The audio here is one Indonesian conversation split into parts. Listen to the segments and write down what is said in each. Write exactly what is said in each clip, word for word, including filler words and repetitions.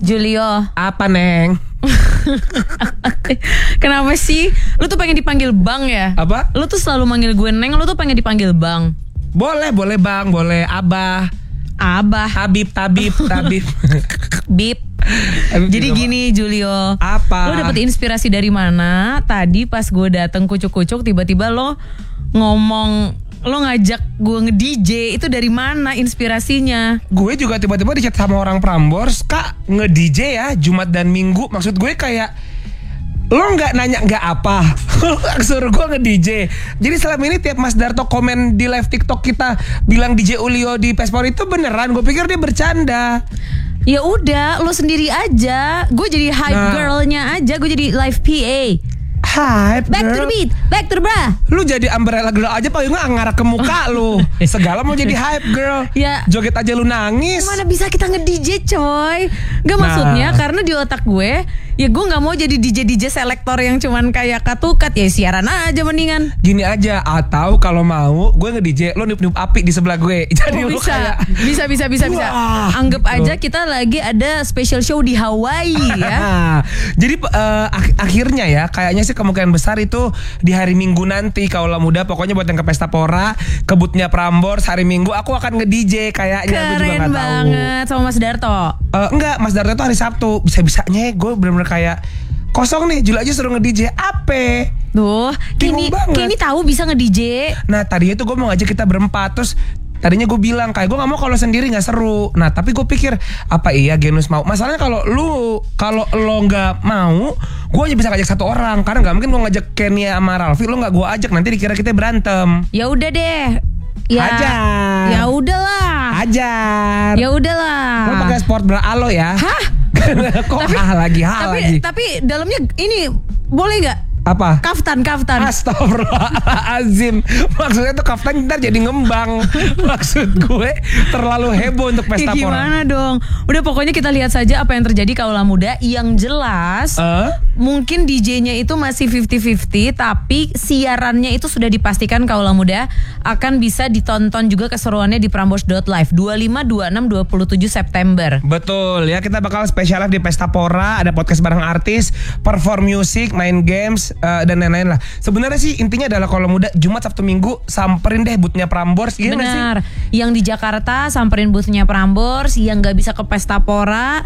Julio. Apa Neng? Kenapa sih? Lu tuh pengen dipanggil Bang ya? Apa? Lu tuh selalu manggil gue Neng, lu tuh pengen dipanggil Bang. Boleh, boleh Bang, boleh Abah. Abah. Habib, Tabib, Tabib. Bip. Jadi gini Julio. Apa? Lo dapet inspirasi dari mana? Tadi pas gue dateng kucuk-kucuk tiba-tiba lo ngomong, lo ngajak gue nge-D J. Itu dari mana inspirasinya? Gue juga tiba-tiba dicat sama orang Prambors, Kak nge-D J ya Jumat dan Minggu. Maksud gue kayak lo nggak nanya nggak apa, lo suruh gue nge-D J. Jadi selama ini tiap Mas Darto komen di live TikTok kita bilang D J Ulio di Pespor itu beneran. Gue pikir dia bercanda. Ya udah, lo sendiri aja. Gue jadi hype Nah. girlnya aja. Gue jadi live P A. Hype Back to girl. the beat, back to the bra. Lu jadi umbrella girl aja paling nggak ngarah ke muka lu. Segala mau jadi hype girl. Ya. Joget aja lu nangis. Mana bisa kita nge-D J coy. Gak Nah. maksudnya karena di otak gue, ya gue gak mau jadi D J D J selektor yang cuman kayak katukat. Ya siaran aja mendingan. Gini aja, atau kalau mau gue nge-D J, lo niup-niup api di sebelah gue. Jadi Oh, lu bisa. kayak bisa, bisa, bisa, bisa. Wah, Anggap gitu. aja kita lagi ada special show di Hawaii ya. Jadi eh, ak- akhirnya ya kayaknya sih kemungkinan besar itu di hari Minggu nanti Kaula Muda. Pokoknya buat yang ke Pesta Pora, kebutnya Prambors hari Minggu aku akan nge-D J kayaknya. Gue juga Keren nggak tahu. banget sama Mas Darto. Eh, enggak, Mas Darto itu hari Sabtu. Bisa-bisanya gue bener-bener kayak kosong nih, Jul aja suruh nge-D J. Ape? Tuh, Bingung kini banget. kini tahu bisa nge-D J. Nah tadinya tuh gue mau ngajak kita berempat. Terus tadinya gue bilang kayak gue gak mau kalau sendiri gak seru. Nah tapi gue pikir apa iya Genus mau. Masalahnya kalau lu kalau lo gak mau, gue aja bisa ngajak satu orang. Karena gak mungkin gue ngajak Kenia sama Ralfi, lo gak gue ajak, nanti dikira kita berantem. Ya udah deh. Ya, Ajar. ya udahlah. Ajar. Ya udahlah. Lo pakai sport bra alo ya. Hah? Kok hah lagi hah tapi lagi. tapi dalamnya ini boleh nggak? Apa? Kaftan, kaftan. Astagfirullahaladzim. Maksudnya tuh kaftan ntar jadi ngembang. Maksud gue terlalu heboh untuk Pesta Ya, Pora. gimana dong? Udah pokoknya kita lihat saja apa yang terjadi Kaula Muda. Yang jelas Eh? mungkin D J-nya itu masih lima puluh lima puluh, tapi siarannya itu sudah dipastikan Kaula Muda akan bisa ditonton juga keseruannya di prambors dot live dua puluh lima, dua puluh enam, dua puluh tujuh September. Betul ya, kita bakal spesial live di Pesta Pora. Ada podcast bareng artis, perform music, main games, uh, dan lain-lain lah. Sebenarnya sih intinya adalah kalau muda Jumat, Sabtu, Minggu samperin deh boothnya Prambors. Iya nggak sih? Benar. Yang di Jakarta samperin boothnya Prambors, yang nggak bisa ke Pesta Pora,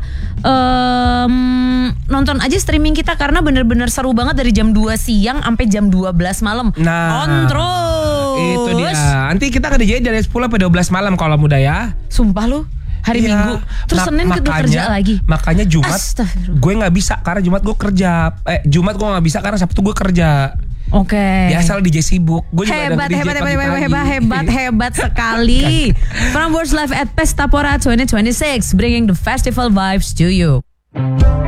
um, nonton aja streaming kita karena bener-bener seru banget dari jam dua siang sampai jam dua belas malam. Nah, On terus. Itu dia. Nanti kita akan dijadi dari sepuluh sampai dua belas malam kalau muda ya. Sumpah lu. Hari Iya. Minggu. Terus Ma- Senin kita kerja lagi. Makanya Jumat Astagfirullah. gue nggak bisa karena Jumat gue kerja. Eh Jumat gue nggak bisa karena Sabtu gue kerja. Oke. Biasa lah D J sibuk. Gue juga Hebat, ada D J hebat, hebat, hebat, pagi-pagi. hebat, hebat, hebat sekali. Prambors Live at Pesta Pora twenty twenty-six, bringing the festival vibes to you.